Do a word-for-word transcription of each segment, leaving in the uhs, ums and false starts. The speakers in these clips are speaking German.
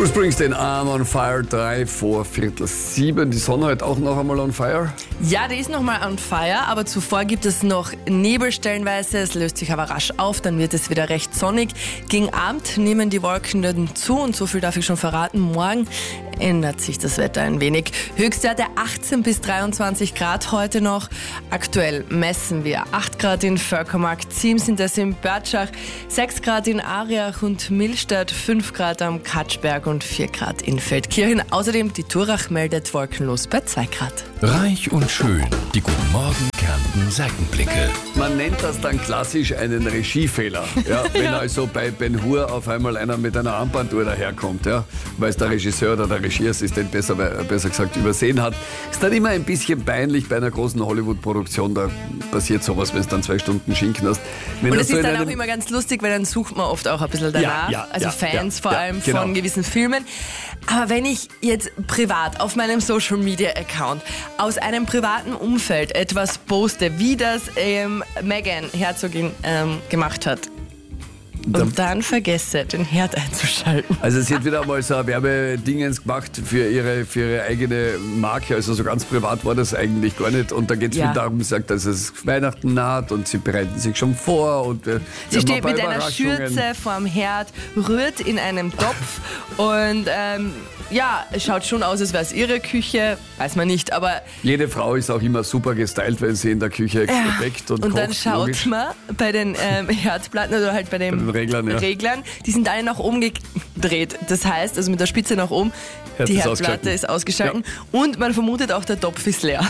Bruce Springsteen, I'm on fire, drei vor Viertel sieben. Die Sonne heute auch noch einmal on fire? Ja, die ist noch mal on fire, aber zuvor gibt es noch Nebel stellenweise. Es löst sich aber rasch auf, dann wird es wieder recht sonnig. Gegen Abend nehmen die Wolken dann zu und so viel darf ich schon verraten. Morgen ändert sich das Wetter ein wenig. Höchstwerte achtzehn bis dreiundzwanzig Grad heute noch. Aktuell messen wir acht Grad in Völkermarkt, sieben sind es in Börtschach, sechs Grad in Ariach und Millstatt, fünf Grad am Katschberg und vier Grad in Feldkirchen. Außerdem die Turach meldet wolkenlos bei zwei Grad. Reich und schön, die Guten Morgen Kärnten Seitenblicke. Man nennt das dann klassisch einen Regiefehler. Ja, wenn ja. also bei Ben Hur auf einmal einer mit einer Armbanduhr daherkommt, ja, weil es der Regisseur oder der Regieassistent besser, besser gesagt übersehen hat. Ist dann immer ein bisschen peinlich bei einer großen Hollywood-Produktion. Da passiert sowas, wenn es dann zwei Stunden Schinken hast. Wenn und es so ist dann auch immer ganz lustig, weil dann sucht man oft auch ein bisschen danach. Ja, ja, also ja, Fans ja, vor ja, allem genau. von gewissen Filmen. Aber wenn ich jetzt privat auf meinem Social-Media-Account aus einem privaten Umfeld etwas poste, wie das ähm, Meghan, Herzogin, ähm, gemacht hat, und dann vergesse, den Herd einzuschalten. Also sie hat wieder mal so ein Werbedingens gemacht für ihre, für ihre eigene Marke. Also so ganz privat war das eigentlich gar nicht. Und da geht es Ja. viel darum, sie sagt, dass es Weihnachten naht und sie bereiten sich schon vor. Und wir, Sie wir steht haben ein mit paar einer Überraschungen. Schürze vorm Herd, rührt in einem Topf und ähm, ja, es schaut schon aus, als wäre es ihre Küche, weiß man nicht, aber Jede Frau ist auch immer super gestylt, wenn sie in der Küche ja. bäckt und, und kocht. dann schaut logisch. man bei den ähm, Herdplatten oder halt bei den, Bei den Reglern, ja. Reglern, die sind alle nach oben gedreht. Das heißt, also mit der Spitze nach oben, Herd die ist Herdplatte ausgeschalten. ist ausgeschalten und man vermutet auch, der Topf ist leer.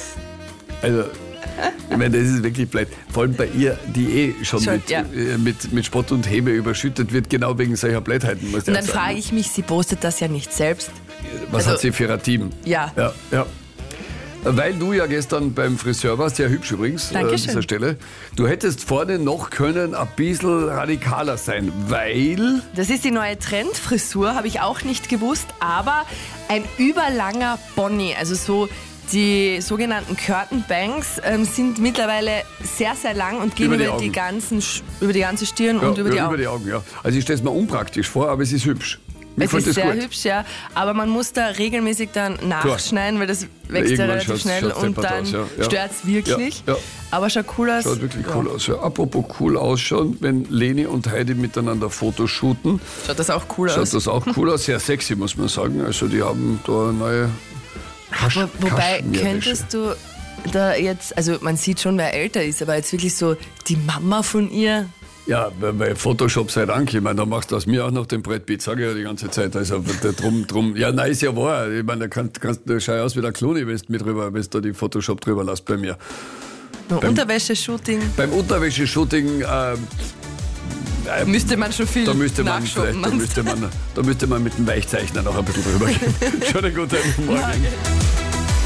Also, ich meine, das ist wirklich blöd. Vor allem bei ihr, die eh schon, Schon, mit, ja. äh, mit, mit Spott und Häme überschüttet wird, genau wegen solcher Blödheiten. Muss ich Und auch dann sagen. frage ich mich, sie postet das ja nicht selbst. Was also- hat sie für ein Team? Ja. Ja, ja. Weil du ja gestern beim Friseur warst, sehr hübsch übrigens, äh, an Dankeschön. dieser Stelle. Du hättest vorne noch können ein bisschen radikaler sein, weil... Das ist die neue Trendfrisur, habe ich auch nicht gewusst, aber ein überlanger Pony, also so die sogenannten Curtain Bangs ähm, sind mittlerweile sehr, sehr lang und gehen Über über, die die, Augen. ganzen, Sch- über die ganze Stirn Ja, und über die ja, Augen. über die Augen, ja. Also ich stelle es mir unpraktisch vor, aber es ist hübsch. Mir Es gefällt ist das sehr gut. hübsch, ja, aber man muss da regelmäßig dann nachschneiden, weil das wächst ja irgendwann relativ schaut's- schnell schaut's und deppert dann aus, ja, ja. stört es wirklich. Ja, ja. Aber schaut cool aus. Schaut wirklich Ja. cool aus. Ja. Apropos cool ausschauen, wenn Leni und Heidi miteinander Fotos shooten, Schaut das auch cool schaut aus. das auch cool aus. Sehr sexy, muss man sagen. Also die haben da eine neue Kasch Aber wobei, Kaschmirwäsche. könntest du da jetzt, also man sieht schon, wer älter ist, aber jetzt wirklich so die Mama von ihr. Ja, weil weil Photoshop sei Dank. Ich meine, da macht aus mir auch noch den Brett Pitt, sage ich ja die ganze Zeit. Also der drum, drum, ja, nein, ist ja wahr. Ich meine, da kannst, kannst du schau aus wie der Clooney, wenn du mit drüber, wenn du da die Photoshop drüber lässt bei mir. Beim Unterwäsche-Shooting Beim Unterwäsche-Shooting, ähm, äh, müsste man schon viel da müsste man nachschoben. vielleicht, da müsste man, da müsste man mit dem Weichzeichner noch ein bisschen drüber gehen. Schönen guten Morgen.